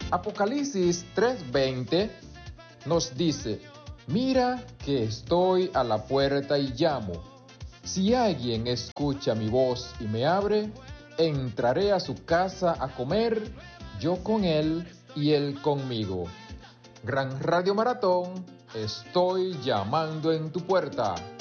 Apocalipsis 3:20 nos dice, mira que estoy a la puerta y llamo. Si alguien escucha mi voz y me abre, entraré a su casa a comer, yo con él y él conmigo. Gran Radio Maratón, estoy llamando en tu puerta.